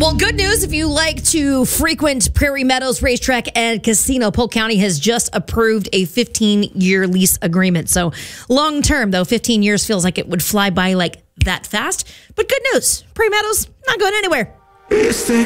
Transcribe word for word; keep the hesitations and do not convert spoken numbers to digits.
Well, good news if you like to frequent Prairie Meadows Racetrack and Casino. Polk County has just approved a fifteen-year lease agreement. So long term, though, fifteen years feels like it would fly by like that fast. But good news, Prairie Meadows not going anywhere.